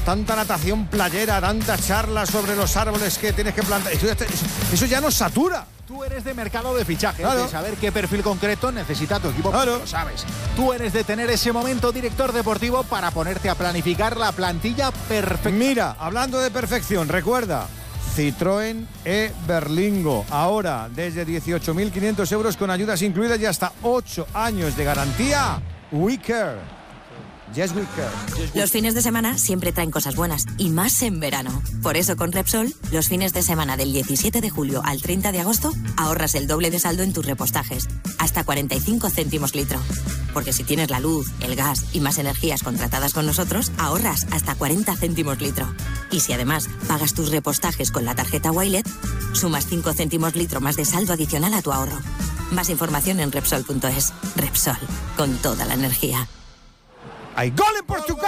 tanta natación playera, tantas charlas sobre los árboles que tienes que plantar. Eso ya nos satura. Tú eres de mercado de fichajes, claro, de saber qué perfil concreto necesita tu equipo, claro, lo sabes. Tú eres de tener ese momento director deportivo para ponerte a planificar la plantilla perfecta. Mira, hablando de perfección, recuerda, Citroën e-Berlingo, ahora desde 18.500 euros con ayudas incluidas y hasta 8 años de garantía. We care. Yes, we care. Los fines de semana siempre traen cosas buenas, y más en verano. Por eso con Repsol, los fines de semana del 17 de julio al 30 de agosto, ahorras el doble de saldo en tus repostajes, hasta 45 céntimos litro. Porque si tienes la luz, el gas y más energías contratadas con nosotros, ahorras hasta 40 céntimos litro. Y si además pagas tus repostajes con la tarjeta Wilet, sumas 5 céntimos litro más de saldo adicional a tu ahorro. Más información en Repsol.es. Repsol, con toda la energía. ¡Hay gol en Portugal!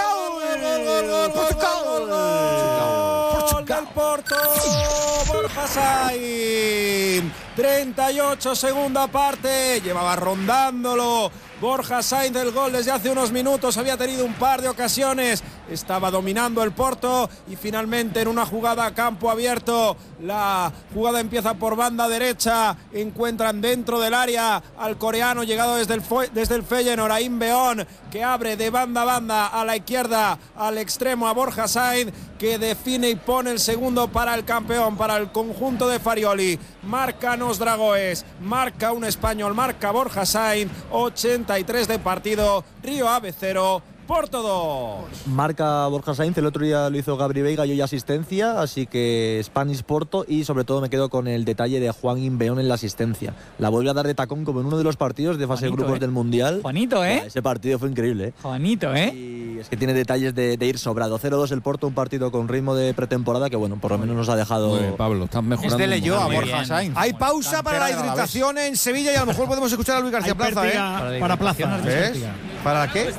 ¡Gol del Porto! Borja Sainz. 38, segunda parte. Llevaba rondándolo Borja Sainz el gol desde hace unos minutos. Había tenido un par de ocasiones. Estaba dominando el Porto y finalmente en una jugada a campo abierto. La jugada empieza por banda derecha. Encuentran dentro del área al coreano llegado desde el Feyenoord, Aim Beón, que abre de banda a banda a la izquierda al extremo a Borja Sainz, que define y pone el segundo para el campeón, para el conjunto de Farioli. Marcan los Dragoes, marca un español, marca Borja Sainz. 83 de partido. Río Ave 0, Porto 2. Marca Borja Sainz, el otro día lo hizo Gabri Veiga y hoy asistencia, así que Spanish Porto, y sobre todo me quedo con el detalle de Juan Imbeón en la asistencia. La vuelve a dar de tacón como en uno de los partidos de fase de grupos del Mundial. Juanito, Ese partido fue increíble. Juanito, Y es que tiene detalles de ir sobrado. 0-2 el Porto, un partido con ritmo de pretemporada que, bueno, por lo menos nos ha dejado... Muy bien, Pablo, estás mejorando. Es de leyó a Borja Sainz. Hay pausa para la hidratación en Sevilla y a lo mejor podemos escuchar a Luis García Plaza, para Plaza. ¿Para qué?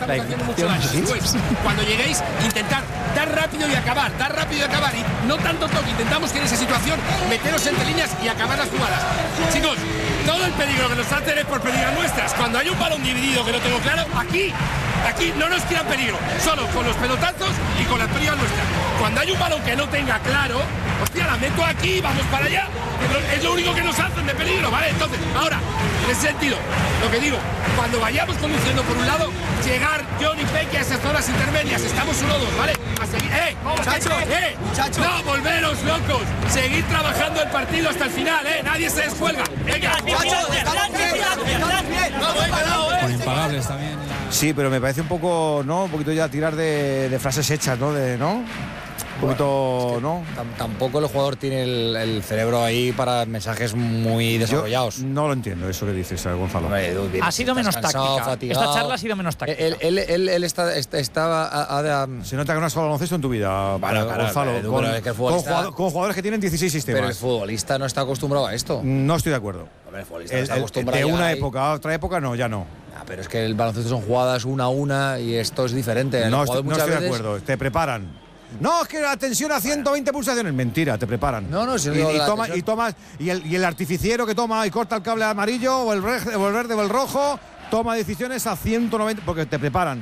Cuando lleguéis, intentad dar rápido y acabar, y no tanto toque. Intentamos que en esa situación meteros entre líneas y acabar las jugadas. Chicos, todo el peligro que nos hacen es por pérdidas nuestras. Cuando hay un balón dividido que no tengo claro, aquí no nos tiran peligro, solo con los pelotazos y con las pérdidas nuestras. Cuando hay un balón que no tenga claro, hostia, la meto aquí, vamos para allá. Es lo único que nos hacen de peligro, ¿vale? Entonces, ahora, en ese sentido, lo que digo, cuando vayamos conduciendo por un lado, llegar John y Peque a esas zonas intermedias, estamos 1-2, ¿vale? A seguir, muchachos, no, volveros locos, seguir trabajando el partido hasta el final, nadie se descuelga. Venga, muchachos, estamos bien. Con impagables también. Sí, pero me parece un poco, ¿no? Un poquito ya tirar de frases hechas, ¿no? Un poquito, es que ¿no? Tampoco el jugador tiene el cerebro ahí para mensajes muy desarrollados. Yo no lo entiendo eso que dices, Gonzalo. Ha sido menos táctica. Fatigado. Esta charla ha sido menos táctica. Él estaba... Se nota que no has jugado baloncesto en tu vida, Gonzalo. Con jugadores que tienen 16 sistemas. Pero el futbolista no está acostumbrado a esto. No estoy de acuerdo. El futbolista no está acostumbrado de una época a otra época, no, ya no. Pero es que el baloncesto son jugadas una a una y esto es diferente. No estoy de acuerdo. Te preparan. No, es que la tensión a 120 pulsaciones. Mentira, te preparan. Y el artificiero que toma y corta el cable amarillo o el verde o el rojo, toma decisiones a 190 porque te preparan.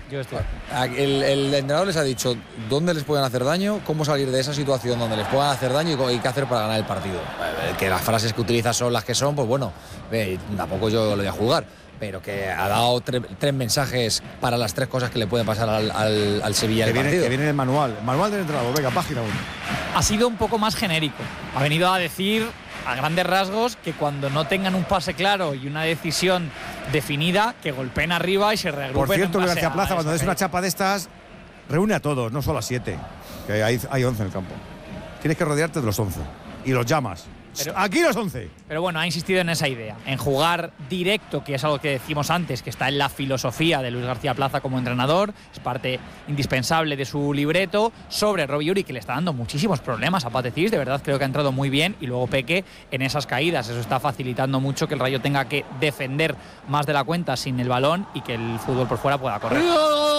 El entrenador les ha dicho dónde les pueden hacer daño, cómo salir de esa situación donde les puedan hacer daño y qué hacer para ganar el partido. Que las frases que utiliza son las que son, pues bueno, tampoco yo lo voy a jugar. Pero que ha dado tres mensajes para las tres cosas que le pueden pasar al Sevilla. Que viene el manual del entrenador. Venga, página 1. Ha sido un poco más genérico. Ha venido a decir a grandes rasgos que cuando no tengan un pase claro y una decisión definida, que golpeen arriba y se reagrupen. Por cierto, García Plaza, cuando des una chapa de estas, reúne a todos, no solo a 7, que hay 11 en el campo. Tienes que rodearte de los 11 y los llamas. Aquí los 11. Pero bueno, ha insistido en esa idea, en jugar directo, que es algo que decimos antes, que está en la filosofía de Luis García Plaza como entrenador, es parte indispensable de su libreto, sobre Robbie Uri, que le está dando muchísimos problemas a Pate Ciss, de verdad creo que ha entrado muy bien, y luego Peque en esas caídas, eso está facilitando mucho que el Rayo tenga que defender más de la cuenta sin el balón y que el fútbol por fuera pueda correr.